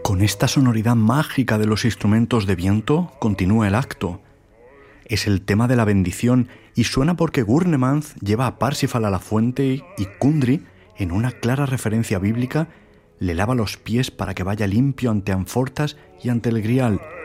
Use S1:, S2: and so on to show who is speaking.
S1: Con esta sonoridad mágica de los instrumentos de viento continúa el acto. Es el tema de la bendición y suena porque Gurnemanz lleva a Parsifal a la fuente y Kundry, en una clara referencia bíblica, le lava los pies para que vaya limpio ante Anfortas y ante el Grial,